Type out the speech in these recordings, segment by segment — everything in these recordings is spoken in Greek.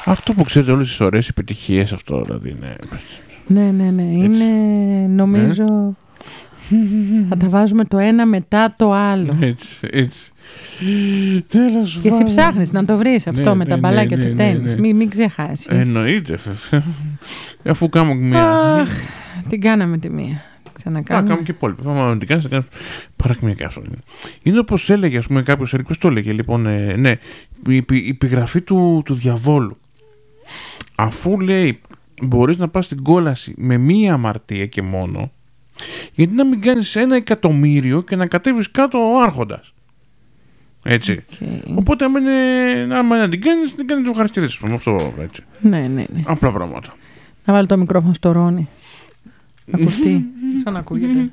Αυτό που ξέρετε όλες τις ωραίες επιτυχίες, αυτό δηλαδή είναι... Ναι. Είναι, νομίζω, θα τα βάζουμε το ένα μετά το άλλο. Έτσι. Και εσύ ψάχνεις να το βρεις αυτό με τα μπαλάκια του τένις. Μην ξεχάσεις. Εννοείται. Αφού κάνω μία. Αχ, την κάναμε τη μία. Ξανακάνουμε. Κάνουμε και υπόλοιπα. Πάμε να την κάνεις, θα κάνεις παρακμιακά αυτό. Είναι όπως έλεγε, ας πούμε, κάποιος ερικός το έλεγε. Λοιπόν, ναι, η επιγραφή του διαβόλου. Αφού λέει μπορείς να πας στην κόλαση με μία αμαρτία και μόνο, γιατί να μην κάνεις 1.000.000 και να κατέβεις κάτω ο άρχοντας. Έτσι. Okay. Οπότε άμα να την κάνεις ευχαριστήσεις. Αυτό έτσι. Ναι. Απλά πράγματα. Να βάλω το μικρόφωνο στο Ρόνι. Ακουστεί. Σαν ακούγεται.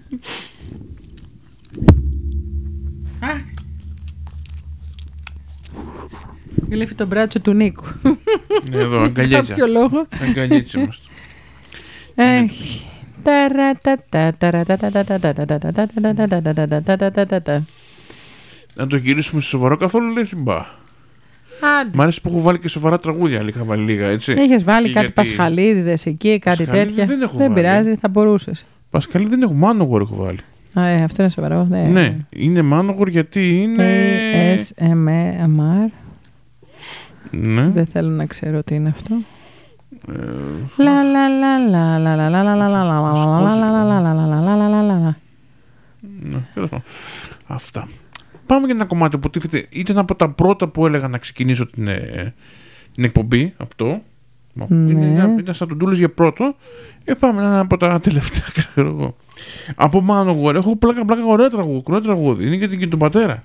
Γλύφει το μπράτσο του Νίκου. Ναι, εδώ, αγκαλιέτσα. Για ποιο λόγο. Αγκαλιέτσα είμαστε. Να το γυρίσουμε στο σοβαρό καθόλου, λες, μπα. Μ' αρέσει που έχω βάλει και σοβαρά τραγούδια, είχα βάλει λίγα, έτσι. Έχεις βάλει κάτι Πασχαλίδηδες εκεί, κάτι τέτοια. Δεν πειράζει, θα μπορούσες. Πασχαλίδη δεν έχω, Μάνογορ έχω βάλει. Αυτό είναι σοβαρό. Ναι, είναι Μάνογορ γιατί είναι... ASMR. Ναι. Δεν θέλω να ξέρω τι είναι αυτό. Λα λα λα λα λα λα λα λα λα λα λα. Αυτά. Πάμε για ένα κομμάτι που ήταν από τα πρώτα που έλεγα να ξεκινήσω την εκπομπή. Αυτό. Ήταν σαν τον Τούλης για πρώτο. Πάμε ένα από τα τελευταία, ξέρω εγώ. Από Manowar έχω πλάκα ωραίο τραγούδι. Είναι για τον πατέρα.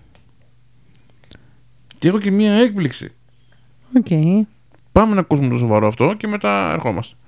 Και έχω και μία έκπληξη. Okay. Πάμε να ακούσουμε το σοβαρό αυτό και μετά ερχόμαστε.